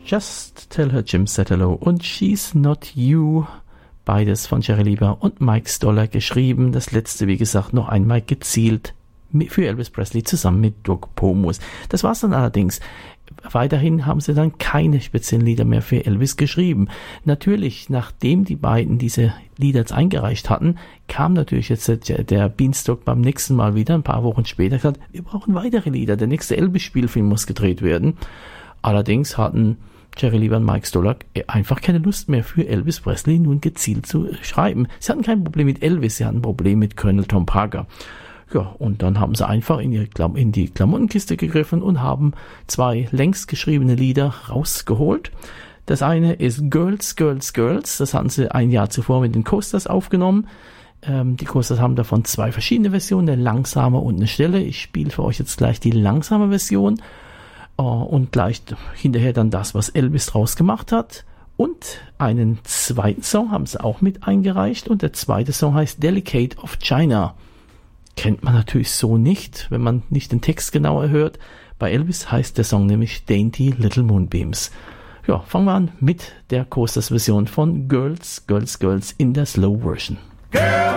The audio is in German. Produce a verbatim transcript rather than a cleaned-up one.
Just Tell Her Jim Said Hello und She's Not You. Beides von Jerry Lieber und Mike Stoller geschrieben. Das letzte, wie gesagt, noch einmal gezielt für Elvis Presley zusammen mit Doug Pomus. Das war's dann allerdings. Weiterhin haben sie dann keine speziellen Lieder mehr für Elvis geschrieben. Natürlich, nachdem die beiden diese Lieder jetzt eingereicht hatten, kam natürlich jetzt der, der Beanstalk beim nächsten Mal wieder, ein paar Wochen später, gesagt, wir brauchen weitere Lieder, der nächste Elvis-Spielfilm muss gedreht werden. Allerdings hatten Jerry Lieber und Mike Stoller einfach keine Lust mehr für Elvis Presley nun gezielt zu schreiben. Sie hatten kein Problem mit Elvis, sie hatten ein Problem mit Colonel Tom Parker. Ja, und dann haben sie einfach in, ihre Klam- in die Klamottenkiste gegriffen und haben zwei längst geschriebene Lieder rausgeholt. Das eine ist Girls, Girls, Girls. Das hatten sie ein Jahr zuvor mit den Coasters aufgenommen. Ähm, die Coasters haben davon zwei verschiedene Versionen, eine langsame und eine schnelle. Ich spiele für euch jetzt gleich die langsame Version. Und gleich hinterher dann das, was Elvis draus gemacht hat. Und einen zweiten Song haben sie auch mit eingereicht. Und der zweite Song heißt Delicate of China. Kennt man natürlich so nicht, wenn man nicht den Text genauer hört. Bei Elvis heißt der Song nämlich Dainty Little Moonbeams. Ja, fangen wir an mit der Coasters-Version von Girls, Girls, Girls in der Slow Version. Girl